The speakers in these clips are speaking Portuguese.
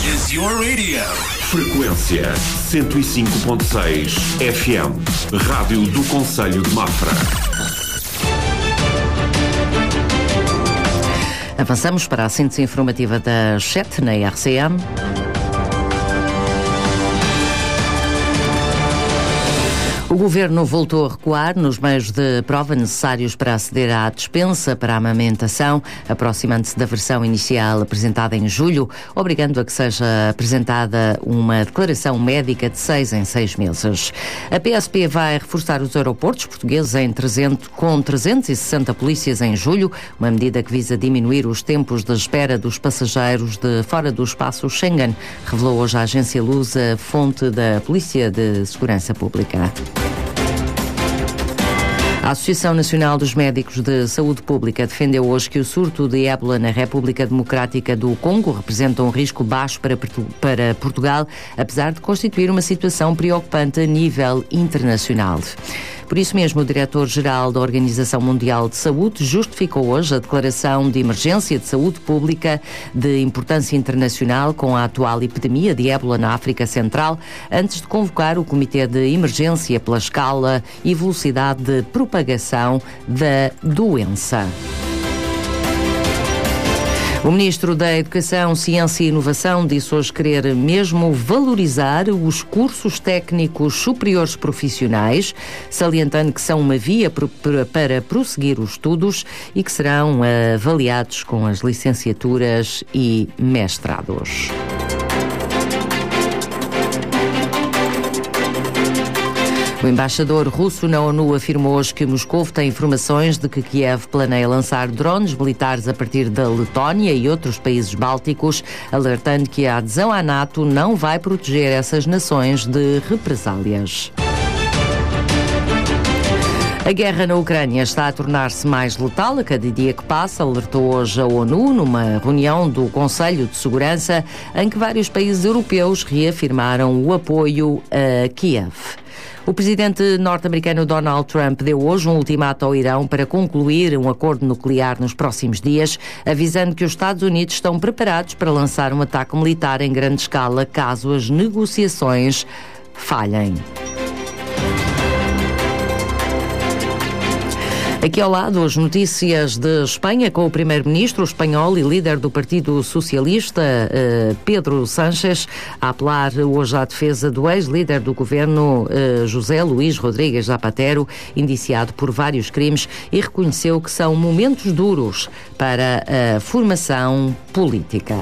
is your radio. Frequência 105.6 FM. Rádio do Concelho de Mafra. Avançamos para a síntese informativa das 7 na RCM. O Governo voltou a recuar nos meios de prova necessários para aceder à dispensa para a amamentação, aproximando-se da versão inicial apresentada em julho, obrigando a que seja apresentada uma declaração médica de 6 em 6 meses. A PSP vai reforçar os aeroportos portugueses com 360 polícias em julho, uma medida que visa diminuir os tempos de espera dos passageiros de fora do espaço Schengen, revelou hoje a agência Lusa, fonte da Polícia de Segurança Pública. A Associação Nacional dos Médicos de Saúde Pública defendeu hoje que o surto de ébola na República Democrática do Congo representa um risco baixo para Portugal, apesar de constituir uma situação preocupante a nível internacional. Por isso mesmo, o diretor-geral da Organização Mundial de Saúde justificou hoje a declaração de emergência de saúde pública de importância internacional com a atual epidemia de ébola na África Central, antes de convocar o Comitê de Emergência pela escala e velocidade de propagação da doença. O Ministro da Educação, Ciência e Inovação disse hoje querer mesmo valorizar os cursos técnicos superiores profissionais, salientando que são uma via para prosseguir os estudos e que serão avaliados com as licenciaturas e mestrados. O embaixador russo na ONU afirmou hoje que Moscou tem informações de que Kiev planeia lançar drones militares a partir da Letónia e outros países bálticos, alertando que a adesão à NATO não vai proteger essas nações de represálias. A guerra na Ucrânia está a tornar-se mais letal a cada dia que passa, alertou hoje a ONU numa reunião do Conselho de Segurança em que vários países europeus reafirmaram o apoio a Kiev. O presidente norte-americano Donald Trump deu hoje um ultimato ao Irão para concluir um acordo nuclear nos próximos dias, avisando que os Estados Unidos estão preparados para lançar um ataque militar em grande escala caso as negociações falhem. Aqui ao lado, as notícias de Espanha com o primeiro-ministro espanhol e líder do Partido Socialista, Pedro Sánchez, a apelar hoje à defesa do ex-líder do governo, José Luís Rodríguez Zapatero, indiciado por vários crimes, e reconheceu que são momentos duros para a formação política.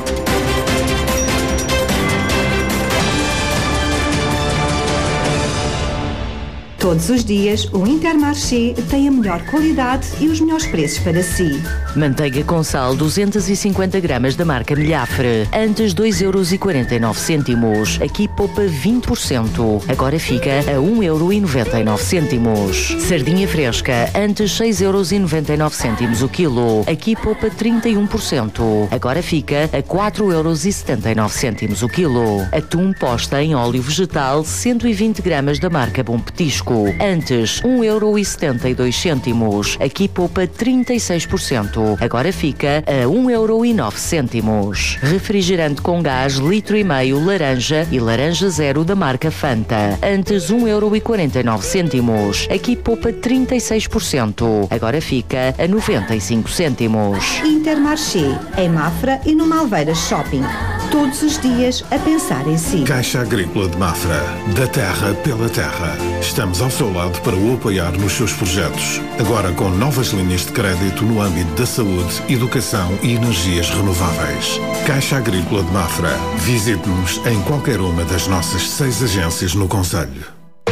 Todos os dias, o Intermarché tem a melhor qualidade e os melhores preços para si. Manteiga com sal 250 gramas da marca Milhafre, antes 2,49€. Aqui poupa 20%. Agora fica a 1,99€. Sardinha fresca, antes 6,99€ o quilo. Aqui poupa 31%. Agora fica a 4,79€ o quilo. Atum posta em óleo vegetal, 120 gramas da marca Bom Petisco. Antes 1,72€. Aqui poupa 36%. Agora fica a 1,09€. Refrigerante com gás litro e meio laranja e laranja zero da marca Fanta. Antes 1,49€. Aqui poupa 36%. Agora fica a 95 cêntimos. Intermarché, em Mafra e no Malveiras Shopping. Todos os dias a pensar em si. Caixa Agrícola de Mafra. Da terra pela terra. Estamos ao seu lado para o apoiar nos seus projetos. Agora com novas linhas de crédito no âmbito da saúde, educação e energias renováveis. Caixa Agrícola de Mafra. Visite-nos em qualquer uma das nossas 6 agências no concelho.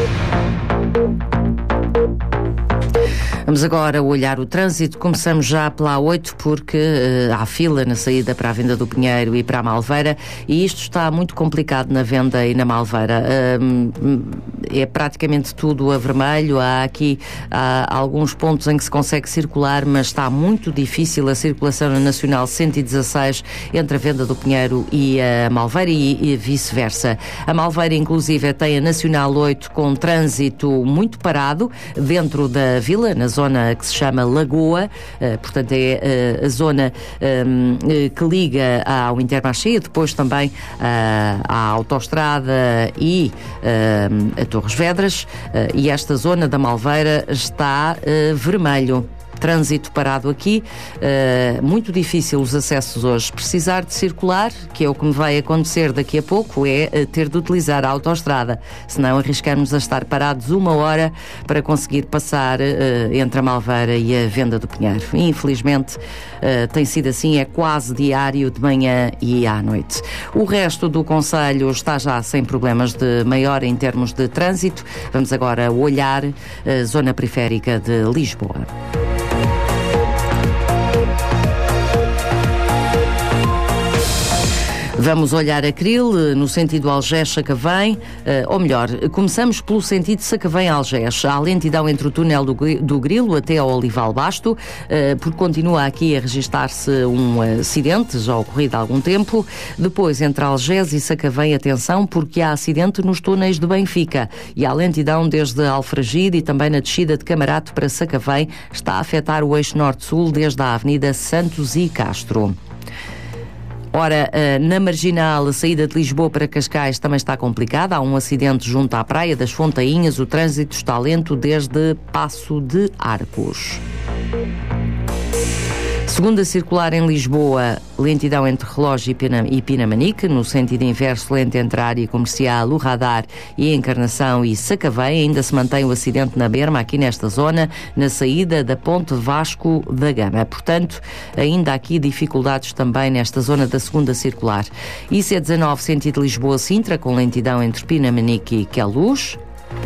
Vamos agora olhar o trânsito. Começamos já pela A8 porque há fila na saída para a Venda do Pinheiro e para a Malveira, e isto está muito complicado na Venda e na Malveira. é praticamente tudo a vermelho. Há alguns pontos em que se consegue circular, mas está muito difícil a circulação na Nacional 116 entre a Venda do Pinheiro e a Malveira e vice-versa. A Malveira, inclusive, tem a Nacional 8 com trânsito muito parado dentro da vila, na zona que se chama Lagoa, portanto é a zona que liga ao Intermarché, depois também à autoestrada e a Torres Vedras, e esta zona da Malveira está vermelho. Trânsito parado aqui, muito difícil os acessos hoje. Precisar de circular, que é o que me vai acontecer daqui a pouco, é ter de utilizar a autoestrada, senão arriscamos a estar parados 1 hora para conseguir passar entre a Malveira e a Venda do Pinheiro. Infelizmente tem sido assim, é quase diário, de manhã e à noite. O resto do concelho está já sem problemas de maior em termos de trânsito. Vamos agora olhar a zona periférica de Lisboa. Vamos olhar a Cril, no sentido Algés-Sacavém, ou melhor, começamos pelo sentido Sacavém-Algés. Há lentidão entre o túnel do Grilo até ao Olival Basto, porque continua aqui a registar-se um acidente, já ocorrido há algum tempo. Depois, entre Algés e Sacavém, atenção, porque há acidente nos túneis de Benfica. E há lentidão desde Alfragide e também na descida de Camarato para Sacavém. Está a afetar o eixo norte-sul desde a Avenida Santos e Castro. Ora, na Marginal, a saída de Lisboa para Cascais também está complicada. Há um acidente junto à Praia das Fontainhas. O trânsito está lento desde Passo de Arcos. Segunda circular em Lisboa, lentidão entre Relógio e Pinamanique, no sentido inverso, lento entre a área comercial, o Radar e a Encarnação e Sacavém. Ainda se mantém o acidente na Berma, aqui nesta zona, na saída da Ponte Vasco da Gama. Portanto, ainda há aqui dificuldades também nesta zona da segunda circular. IC19, sentido Lisboa-Sintra, com lentidão entre Pinamanique e Queluz.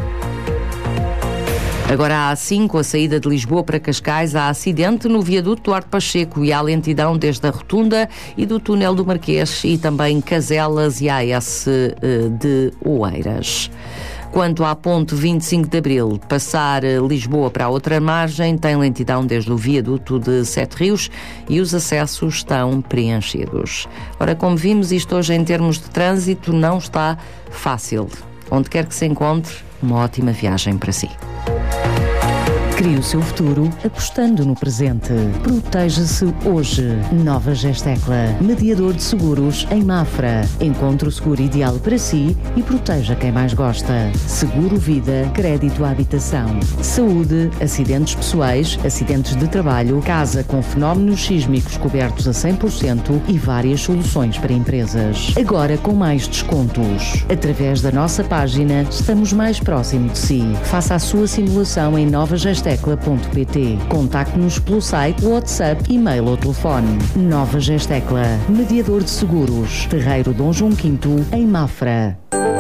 Agora há A5, a saída de Lisboa para Cascais, há acidente no viaduto Duarte Pacheco e há lentidão desde a Rotunda e do túnel do Marquês e também Caselas e AS de Oeiras. Quanto à ponte 25 de Abril, passar Lisboa para a outra margem, tem lentidão desde o viaduto de Sete Rios e os acessos estão preenchidos. Ora, como vimos, isto hoje em termos de trânsito não está fácil. Onde quer que se encontre, uma ótima viagem para si. Crie o seu futuro apostando no presente. Proteja-se hoje. Nova Gestecla. Mediador de seguros em Mafra. Encontre o seguro ideal para si e proteja quem mais gosta. Seguro vida, crédito à habitação. Saúde, acidentes pessoais, acidentes de trabalho, casa com fenómenos sísmicos cobertos a 100% e várias soluções para empresas. Agora com mais descontos. Através da nossa página, estamos mais próximo de si. Faça a sua simulação em novagestecla.pt. Contacte-nos pelo site, WhatsApp, e-mail ou telefone. Nova Gestecla, mediador de seguros. Terreiro Dom João V, em Mafra.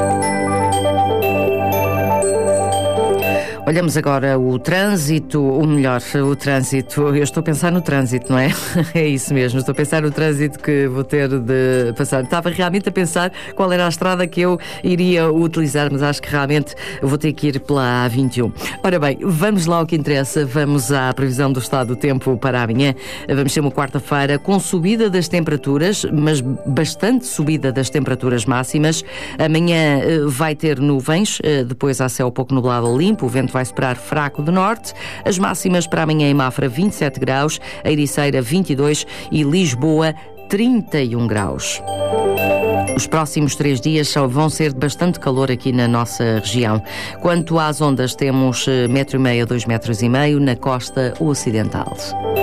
Olhamos agora o trânsito, o trânsito, eu estou a pensar no trânsito, não é? É isso mesmo, estou a pensar no trânsito que vou ter de passar. Estava realmente a pensar qual era a estrada que eu iria utilizar, mas acho que realmente vou ter que ir pela A21. Ora bem, vamos lá ao que interessa, vamos à previsão do estado do tempo para amanhã. Vamos ter uma quarta-feira com subida das temperaturas, mas bastante subida das temperaturas máximas. Amanhã vai ter nuvens, depois há céu pouco nublado ou limpo, o vento vai soprar fraco de norte. As máximas para amanhã em Mafra 27 graus, a Ericeira 22 e Lisboa 31 graus. Os próximos 3 dias vão ser de bastante calor aqui na nossa região. Quanto às ondas, temos 1,5 m a 2,5 m na costa ocidental.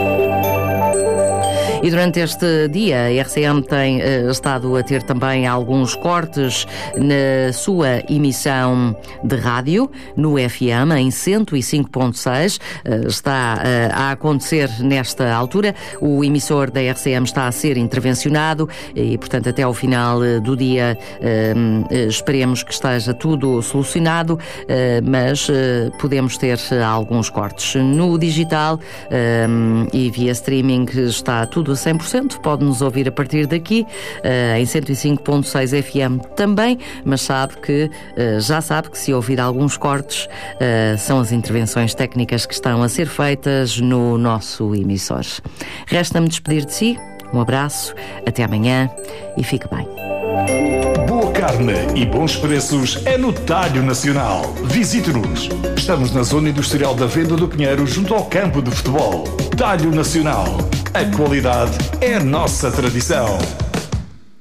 E durante este dia, a RCM tem estado a ter também alguns cortes na sua emissão de rádio, no FM, em 105.6. Está a acontecer nesta altura. O emissor da RCM está a ser intervencionado e, portanto, até ao final do dia esperemos que esteja tudo solucionado, mas podemos ter alguns cortes. No digital e via streaming está tudo conteúdo a 100%. Pode nos ouvir a partir daqui, em 105.6 FM também, mas já sabe que se ouvir alguns cortes, são as intervenções técnicas que estão a ser feitas no nosso emissor. Resta-me despedir de si. Um abraço, até amanhã e fique bem. Boa carne e bons preços é no Talho Nacional. Visite-nos. Estamos na Zona Industrial da Venda do Pinheiro, junto ao campo de futebol. Talho Nacional. A qualidade é a nossa tradição.